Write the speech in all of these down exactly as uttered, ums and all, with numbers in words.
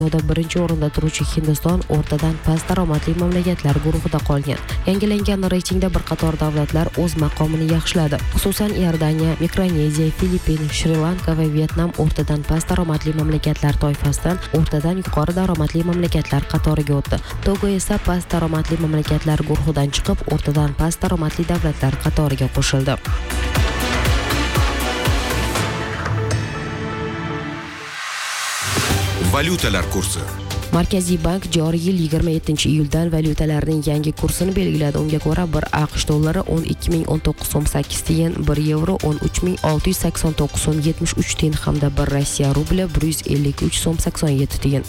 birinchi o'rinda turuvchi Hindiston o'rtadan past daromadli mamlakatlar guruhida qolgan. Yangilangan reytingda bir qator davlatlar o'z maqomini yaxshiladi. Xususan, Iordaniya, Mikroneziya, Filippin, Shri-Lanka va Vyetnam o'rtadan past daromadli mamlakatlar toifasidan o'rtadan yuqori daromadli mamlakatlar qatoriga o'tdi. Togo esa past daromadli mamlakatlar guruhidan chiqib, o'rtadan past daromadli davlatlar qatoriga qo'shildi. Valyutalar kursi. Markaziy bank joriy yil yigirma yettinchi iyuldan valyutalarning yangi kursini belgiladi. Unga ko'ra bir AQSh dollari o'n ikki ming o'n to'qqiz so'm sakkiz tiyin, bir yevro o'n uch ming olti yuz sakson to'qqiz so'm yetmish uch tiyin hamda bir Rossiya rubli bir yuz ellik uch so'm sakson yetti tiyin.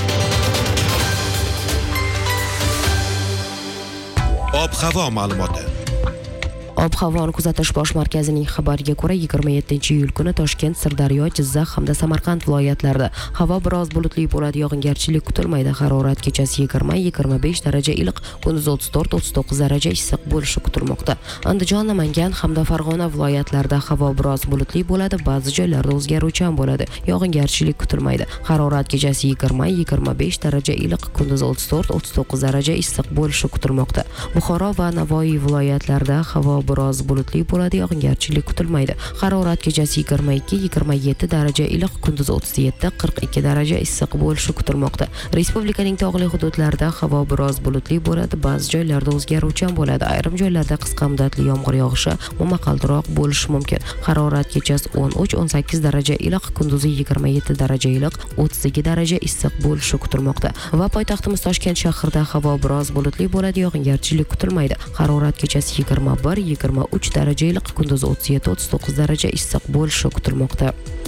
Ob-havo ma'lumoti. Ob-havoni kuzatish bosh markazining xabariga ko'ra yigirma yettinchi iyul kuni Toshkent, Sirdaryo, Jizzax hamda Samarqand viloyatlarida havo biroz bulutli bo'ladi, yog'ingarchilik kutilmaydi. Harorat kechasi yigirma yigirma besh daraja iliq, kunduz o'ttiz to'rt o'ttiz to'qqiz daraja issiq bo'lishi kutilmoqda. Andijon, Namangan hamda Farg'ona viloyatlarida havo biroz bulutli bo'ladi, ba'zi joylarda o'zgaruvchan bo'ladi, yog'ingarchilik kutilmaydi. Harorat kechasi yigirma yigirma besh daraja iliq, kunduz o'ttiz to'rt o'ttiz to'qqiz daraja issiq bo'lishi kutilmoqda. Buxoro va Navoiy viloyatlarida havo biroz bulutli bo'ladi, yog'ingarchilik kutilmaydi. Harorat kechasi yigirma ikki yigirma yetti daraja iliq, kunduz o'ttiz yetti qirq ikki daraja issiq bo'lishi kutilmoqda. Respublikaning tog'li hududlarida havo biroz bulutli bo'ladi, ba'zi joylarda o'zgaruvchan bo'ladi. Ayrim joylarda qisqa muddatli yomg'ir yog'ishi momaqaldiroq bo'lishi mumkin. Harorat kechasi o'n uch o'n sakkiz daraja iliq, kunduzi yigirma yetti daraja iliq, o'ttiz ikki daraja issiq bo'lishi kutilmoqda. Va poytaxtimiz Toshkent shahrida havo biroz bulutli bo'ladi, yog'ingarchilik kutilmaydi. Harorat kechasi yigirma bir yigirma uch daraja iliq, kunduz o'ttiz yetti o'ttiz to'qqiz daraja issiq bo'lishi kutilmoqda.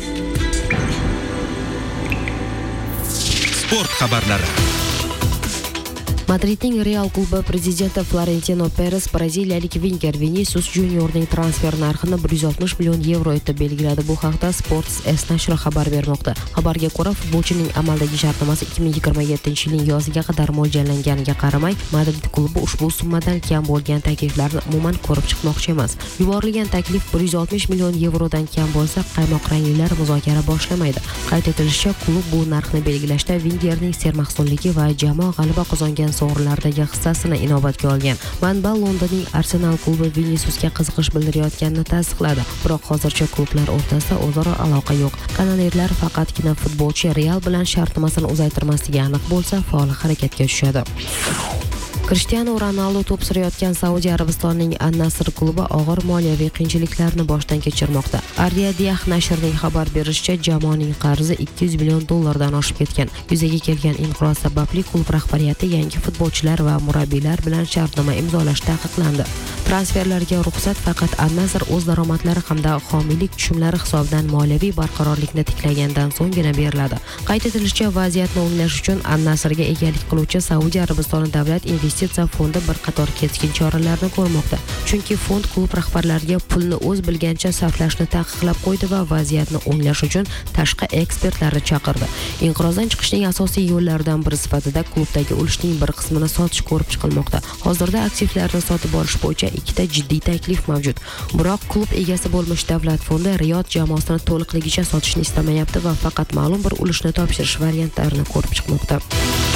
Sport xabarlari. Madridning Real klubi prezidenti Florentino Perez braziliyalik vinger Vinicius Juniorning transfer narxini bir yuz oltmish million yevro etib belgiladi. Bu haqda Sports S nashri xabar bermoqda. Xabarga ko'ra, futbolchining amaldagi shartnomasi ikki ming yigirma yettinchi yilning yoziga qadar mo'ljallanganiga qaramay, Madrid klubi ushbu summadan kam bo'lgan takliflarni umuman ko'rib chiqmoqchi emas. Yuborilgan taklif bir yuz oltmish million yevrodan kam bo'lsa, qaymoq ranglilar muzokara boshlamaydi. Qayd etilishicha, klub bu narxni belgilashda vingerning sermahsulligi va jamoa g'alaba qozongan sovrinlardagi hissasini inobatga olgan. Manba Londonning Arsenal klubi Viniciusga qiziqish bildirayotganini tasdiqladi. Biroq hozircha klublar o'rtasida o'zaro aloqa yo'q. Kanaliylar faqatgina futbolchi Real bilan shartnomasini uzaytirmasligi aniq bo'lsa, faol harakatga tushadi. Cristiano Ronaldo to'p surayotgan Saudiya Arabistonining An-Nasr klubi og'ir moliyaviy qiyinchiliklarni boshdan kechirmoqda. Ar-Riyadiyah nashrining xabar berishicha, jamoaning qarzi ikki yuz million dollardan oshib ketgan. Yuzaga kelgan inqiroz sababli klub rahbariyati yangi futbolchilar va murabbiylar bilan shartnoma imzolash taqiqlandi. Transferlarga ruxsat faqat An-Nasr o'z daromadlari hamda homiylik tushumlari hisobidan moliyaviy barqarorlikni tiklagandan so'nggina beriladi. Qayd etilishicha, vaziyatni o'nglash uchun An-Nasrga egalik qiluvchi Saudiya Arabistoni davlat investitsiya fondi bir qator keskin choralarni ko'rmoqda. Chunki fond klub rahbarlariga pulni o'z bilgancha sarflashni taqiqlab qo'ydi va vaziyatni o'nglash uchun tashqi ekspertlarni chaqirdi. Inqirozdan chiqishning asosiy yo'llaridan biri sifatida klubdagi ulushning bir qismini sotish ko'rib chiqilmoqda. Hozirda aktivlarni sotib olish bo'yicha ikkita jiddiy taklif mavjud. Biroq klub egasi bo'lmish davlat fondi Riyod jamoasini to'liqligicha sotishni istamayapti va faqat ma'lum bir ulushni topshirish variantlarini ko'rib chiqmoqda.